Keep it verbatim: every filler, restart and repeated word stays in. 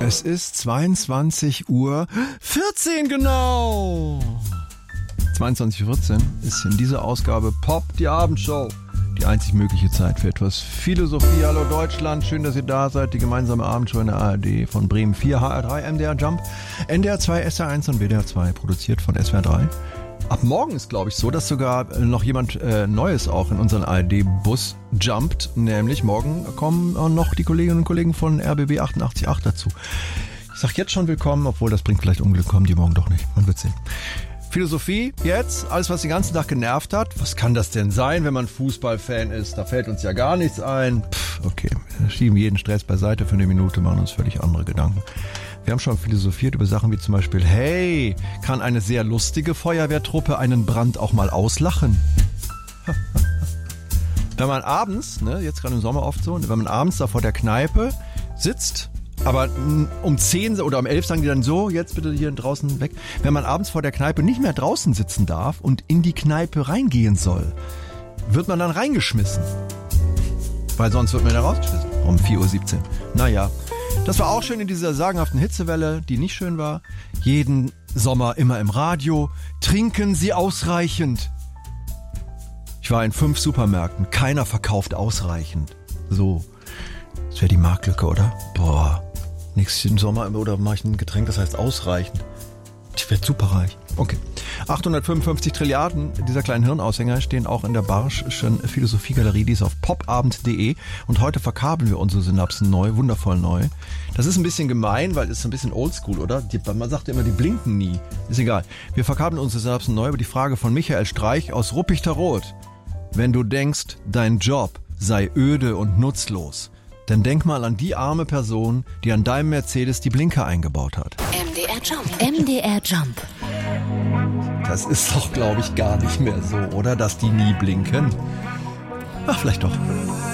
Es ist zweiundzwanzig Uhr vierzehn genau. zweiundzwanzig Uhr vierzehn ist in dieser Ausgabe Pop, die Abendshow. Die einzig mögliche Zeit für etwas Philosophie. Hallo Deutschland, schön, dass ihr da seid. Die gemeinsame Abendshow in der A R D von Bremen vier, H R drei, M D R Jump, N D R zwei, S R eins und W D R zwei, produziert von S W R drei. Ab morgen ist, glaube ich, so, dass sogar noch jemand äh, Neues auch in unseren A R D-Bus jumpt. Nämlich morgen kommen auch noch die Kolleginnen und Kollegen von R B B achtundachtzig Komma acht dazu. Ich sage jetzt schon willkommen, obwohl das bringt vielleicht Unglück, kommen die morgen doch nicht. Man wird sehen. Philosophie jetzt, alles was den ganzen Tag genervt hat. Was kann das denn sein, wenn man Fußballfan ist? Da fällt uns ja gar nichts ein. Pff, okay, wir schieben jeden Stress beiseite für eine Minute, machen uns völlig andere Gedanken. Wir haben schon philosophiert über Sachen wie zum Beispiel, hey, kann eine sehr lustige Feuerwehrtruppe einen Brand auch mal auslachen? Wenn man abends, ne, jetzt gerade im Sommer oft so, wenn man abends da vor der Kneipe sitzt, aber um zehn oder um elf sagen die dann so, jetzt bitte hier draußen weg. Wenn man abends vor der Kneipe nicht mehr draußen sitzen darf und in die Kneipe reingehen soll, wird man dann reingeschmissen. Weil sonst wird man ja rausgeschmissen. Um vier Uhr siebzehn. Naja, das war auch schön in dieser sagenhaften Hitzewelle, die nicht schön war. Jeden Sommer immer im Radio. Trinken Sie ausreichend. Ich war in fünf Supermärkten. Keiner verkauft ausreichend. So. Das wäre die Marktlücke, oder? Boah. Nächsten Sommer oder mache ich ein Getränk, das heißt ausreichend. Ich werde superreich. Okay. achthundertfünfundfünfzig Trilliarden dieser kleinen Hirnaushänger stehen auch in der Barschschen Philosophiegalerie, die ist auf popabend punkt de und heute verkabeln wir unsere Synapsen neu, wundervoll neu. Das ist ein bisschen gemein, weil es ist ein bisschen oldschool, oder? Die, man sagt immer, die blinken nie. Ist egal. Wir verkabeln unsere Synapsen neu über die Frage von Michael Streich aus Ruppichteroth. Wenn du denkst, dein Job sei öde und nutzlos, dann denk mal an die arme Person, die an deinem Mercedes die Blinker eingebaut hat. M D R Jump. M D R Jump. Das ist doch, glaube ich, gar nicht mehr so, oder? Dass die nie blinken. Ach, vielleicht doch.